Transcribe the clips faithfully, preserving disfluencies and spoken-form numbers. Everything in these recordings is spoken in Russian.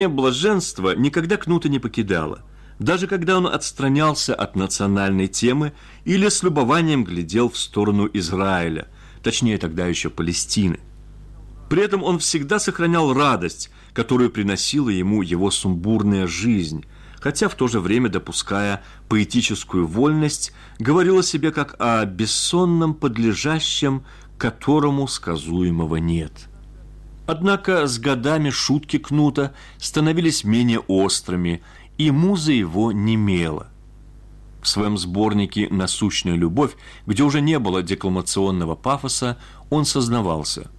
Блаженство никогда Кнута не покидало, даже когда он отстранялся от национальной темы или с любованием глядел в сторону Израиля, точнее тогда еще Палестины. При этом он всегда сохранял радость, которую приносила ему его сумбурная жизнь, хотя в то же время, допуская поэтическую вольность, говорил о себе как о бессонном подлежащем, которому сказуемого нет. Однако с годами шутки Кнута становились менее острыми, и муза его немела. В своем сборнике «Насущная любовь», где уже не было декламационного пафоса, он сознавался: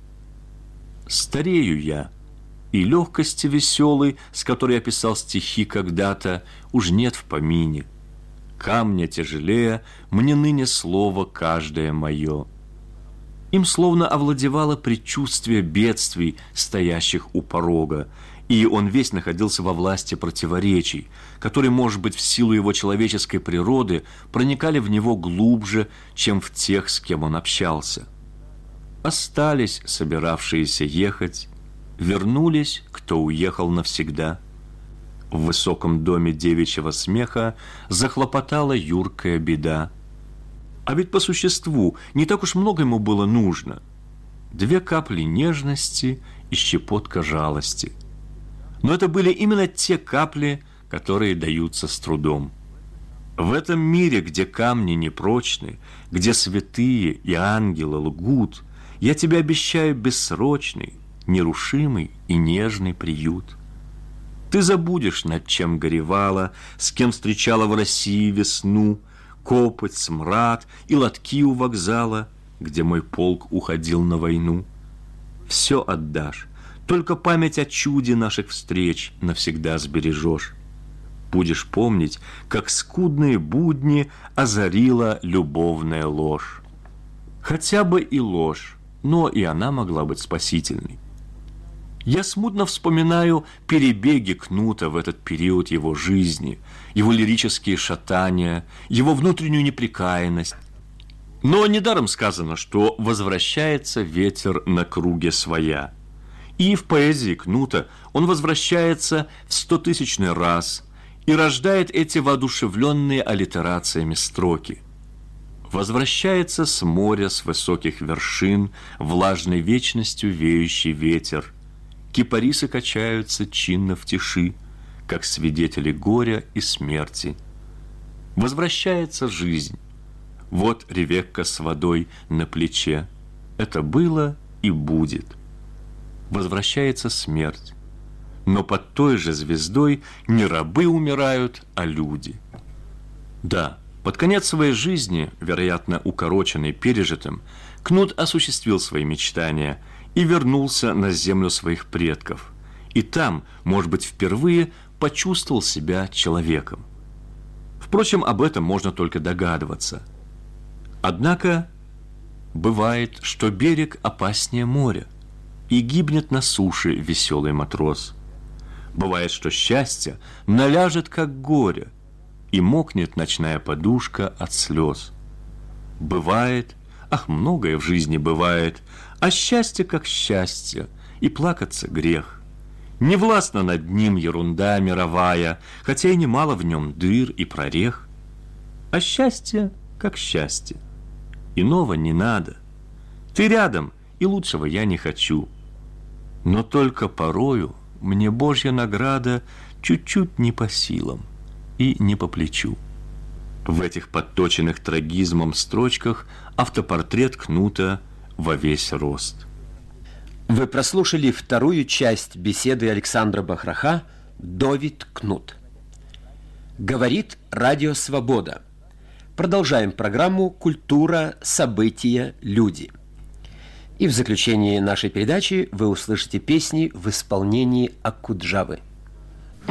«Старею я, и легкости веселой, с которой я писал стихи когда-то, уж нет в помине. Камня тяжелее мне ныне слово каждое мое». Им словно овладевало предчувствие бедствий, стоящих у порога, и он весь находился во власти противоречий, которые, может быть, в силу его человеческой природы, проникали в него глубже, чем в тех, с кем он общался. Остались собиравшиеся ехать, вернулись, кто уехал навсегда. В высоком доме девичьего смеха захлопотала юркая беда. А ведь по существу не так уж много ему было нужно. Две капли нежности и щепотка жалости. Но это были именно те капли, которые даются с трудом. В этом мире, где камни непрочны, где святые и ангелы лгут, я тебе обещаю бессрочный, нерушимый и нежный приют. Ты забудешь, над чем горевала, с кем встречала в России весну, копоть, смрад и лотки у вокзала, где мой полк уходил на войну. Все отдашь, только память о чуде наших встреч навсегда сбережешь. Будешь помнить, как скудные будни озарила любовная ложь. Хотя бы и ложь, но и она могла быть спасительной. Я смутно вспоминаю перебеги Кнута в этот период его жизни, его лирические шатания, его внутреннюю непрекаянность. Но недаром сказано, что возвращается ветер на круге своя. И в поэзии Кнута он возвращается в стотысячный раз и рождает эти воодушевленные аллитерациями строки. Возвращается с моря, с высоких вершин, влажной вечностью веющий ветер. Кипарисы качаются чинно в тиши, как свидетели горя и смерти. Возвращается жизнь. Вот Ревекка с водой на плече. Это было и будет. Возвращается смерть. Но под той же звездой не рабы умирают, а люди. Да, под конец своей жизни, вероятно, укороченный пережитым, Кнут осуществил свои мечтания и вернулся на землю своих предков. И там, может быть, впервые почувствовал себя человеком. Впрочем, об этом можно только догадываться. Однако бывает, что берег опаснее моря, и гибнет на суше веселый матрос. Бывает, что счастье наляжет, как горе, и мокнет ночная подушка от слез. Бывает, ах, многое в жизни бывает, а счастье как счастье, и плакаться грех. Не властна над ним ерунда мировая, хотя и немало в нем дыр и прорех. А счастье как счастье, иного не надо. Ты рядом, и лучшего я не хочу. Но только порою мне Божья награда чуть-чуть не по силам и не по плечу. В этих подточенных трагизмом строчках автопортрет Кнута во весь рост. Вы прослушали вторую часть беседы Александра Бахраха «Довид Кнут». Говорит Радио Свобода. Продолжаем программу «Культура, события, люди». И в заключении нашей передачи вы услышите песни в исполнении Акуджавы.